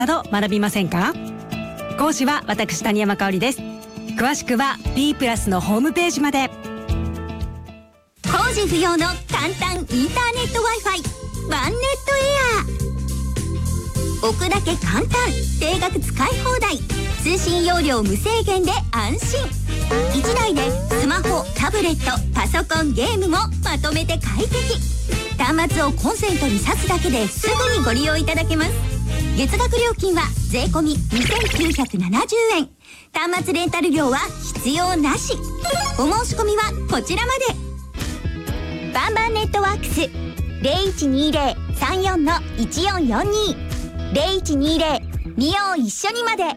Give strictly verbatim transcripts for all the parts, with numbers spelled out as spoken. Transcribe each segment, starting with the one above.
など学びませんか？講師は私谷山香織です。詳しくは B プラスのホームページまで。 工事不要の簡単インターネット Wi-Fi ワンネットエア。置くだけ簡単、定額使い放題、通信容量無制限で安心。いちだいでスマホ、タブレット、パソコン、ゲームもまとめて快適。端末をコンセントに挿すだけですぐにご利用いただけます。月額料金は税込みにせんきゅうひゃくななじゅうえん。端末レンタル料は必要なし。お申し込みはこちらまで。バンバンネットワークス ゼロいちにゼロ さんよん いちよんよんに ゼロいちにゼロ 見よう一緒にまで。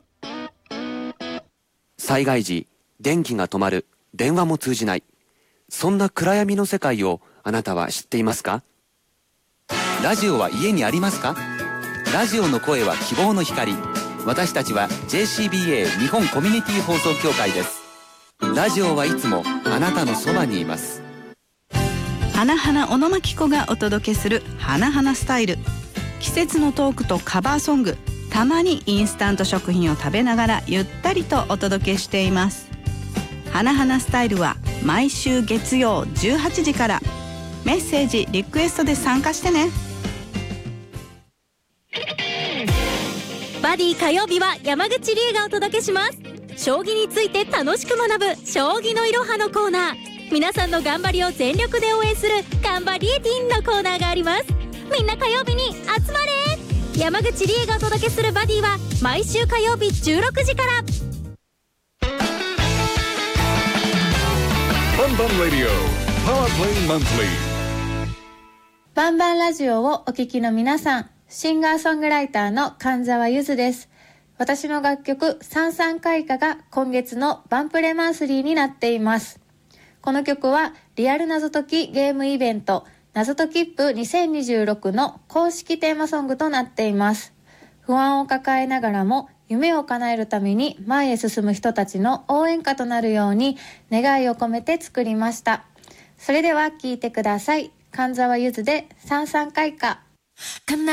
災害時、電気が止まる、電話も通じない、そんな暗闇の世界をあなたは知っていますか？ラジオは家にありますか？ラジオの声は希望の光。私たちは ジェーシービーエー 日本コミュニティ放送協会です。ラジオはいつもあなたのそばにいます。 花々小野真紀子がお届けする花々スタイル。季節のトークとカバーソング、たまにインスタント食品を食べながらゆったりとお届けしています。花々スタイルは毎週月曜じゅうはちじから。メッセージリクエストで参加してね。 バディ火曜日は山口理恵がお届けします。将棋について楽しく学ぶ将棋のいろはのコーナー。皆さんの頑張りを全力で応援するガンバリエティンのコーナーがあります。みんな火曜日に集まれ。山口理恵がお届けするバディは毎週火曜日じゅうろくじから。 バンバンラジオパワープレイマンスリー。 バンバンラジオをお聞きの皆さん、シンガーソングライターの神沢ゆずです。私の楽曲さんさん開花が今月のバンプレマンスリーになっています。この曲はリアル謎解きゲームイベント謎解きっぷにせんにじゅうろくの公式テーマソングとなっています。不安を抱えながらも夢を叶えるために前へ進む人たちの応援歌となるように願いを込めて作りました。それでは聴いてください。神沢ゆずでさんさん開花。